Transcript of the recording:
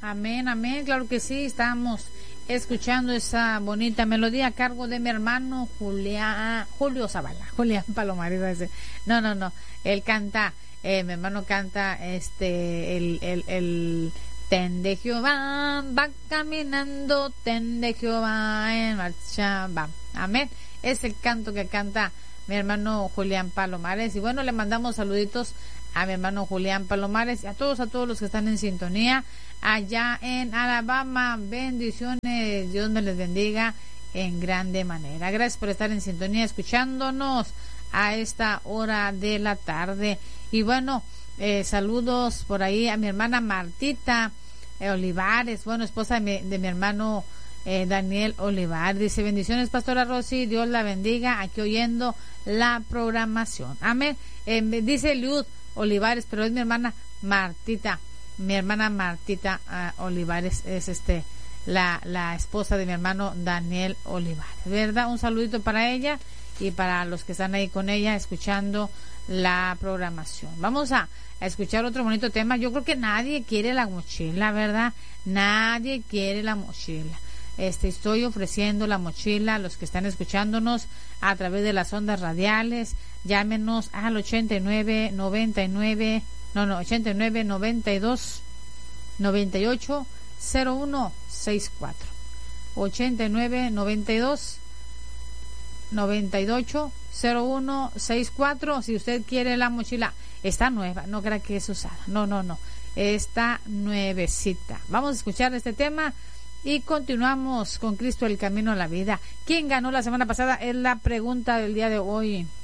Amén, amén, claro que sí, estamos escuchando esa bonita melodía a cargo de mi hermano Julio Zavala, Julián Palomares, iba a decir. No, él canta, mi hermano canta el Ten de Jehová, va caminando, ten de Jehová en marcha, va. Amén. Es el canto que canta mi hermano Julián Palomares. Y bueno, le mandamos saluditos a mi hermano Julián Palomares y a todos los que están en sintonía allá en Alabama. Bendiciones, Dios me les bendiga en grande manera. Gracias por estar en sintonía, escuchándonos a esta hora de la tarde. Y bueno, saludos por ahí a mi hermana Martita Olivares, bueno, esposa de mi hermano Daniel Olivares. Dice: bendiciones, pastora Rosy, Dios la bendiga, aquí oyendo la programación. Amén. Dice Luz Olivares, pero es mi hermana Martita. Mi hermana Martita Olivares es la esposa de mi hermano Daniel Olivares, ¿verdad? Un saludito para ella y para los que están ahí con ella escuchando la programación. Vamos a escuchar otro bonito tema. Yo creo que nadie quiere la mochila, ¿verdad? Nadie quiere la mochila. Estoy ofreciendo la mochila a los que están escuchándonos a través de las ondas radiales. Llámenos al 89 92 98 0164. 89 92 98 0164. Si usted quiere la mochila, está nueva, no crea que es usada, no, está nuevecita. Vamos a escuchar este tema y continuamos con Cristo, el camino a la vida. ¿Quién ganó la semana pasada? Es la pregunta del día de hoy.